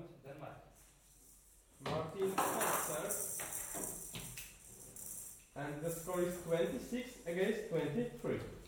point, then Martin. Martin Spencer. And the score is 26 against 23.